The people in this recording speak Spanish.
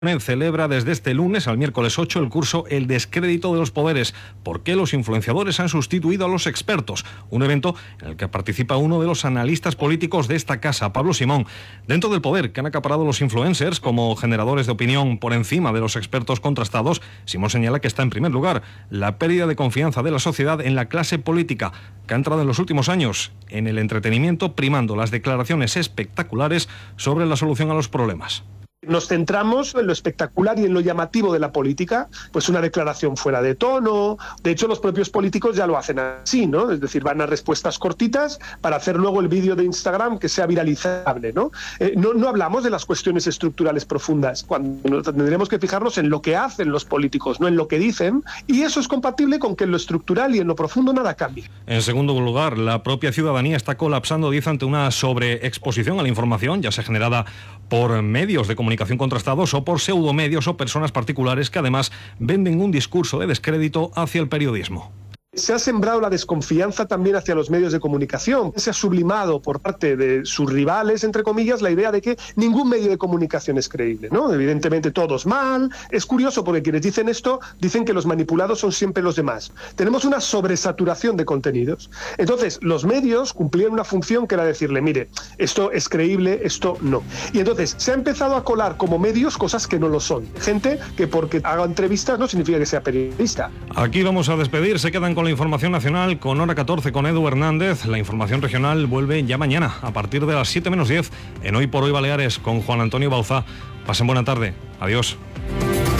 Celebra desde este lunes al miércoles 8 el curso El descrédito de los poderes. ¿Por qué los influenciadores han sustituido a los expertos? Un evento en el que participa uno de los analistas políticos de esta casa, Pablo Simón. Dentro del poder que han acaparado los influencers como generadores de opinión por encima de los expertos contrastados, Simón señala que está en primer lugar la pérdida de confianza de la sociedad en la clase política, que ha entrado en los últimos años en el entretenimiento, primando las declaraciones espectaculares sobre la solución a los problemas. Nos centramos en lo espectacular y en lo llamativo de la política, pues una declaración fuera de tono. De hecho, los propios políticos ya lo hacen así, ¿no? Es decir, van a respuestas cortitas para hacer luego el vídeo de Instagram que sea viralizable, ¿no? No hablamos de las cuestiones estructurales profundas, cuando tendremos que fijarnos en lo que hacen los políticos, no en lo que dicen, y eso es compatible con que en lo estructural y en lo profundo nada cambie. En segundo lugar, la propia ciudadanía está colapsando, dice, ante una sobreexposición a la información, ya sea generada por medios de comunicación contrastados o por pseudomedios o personas particulares que además venden un discurso de descrédito hacia el periodismo. Se ha sembrado la desconfianza también hacia los medios de comunicación. Se ha sublimado por parte de sus rivales, entre comillas, la idea de que ningún medio de comunicación es creíble, ¿no? Evidentemente todos mal. Es curioso porque quienes dicen esto dicen que los manipulados son siempre los demás. Tenemos una sobresaturación de contenidos. Entonces, los medios cumplían una función que era decirle, mire, esto es creíble, esto no. Y entonces se ha empezado a colar como medios cosas que no lo son. Gente que porque haga entrevistas no significa que sea periodista. Aquí vamos a despedir. Se quedan con la información nacional con Hora 14 con Edu Hernández. La información regional vuelve ya mañana a partir de las 7 menos 10 en Hoy por Hoy Baleares con Juan Antonio Bauzá. Pasen buena tarde. Adiós.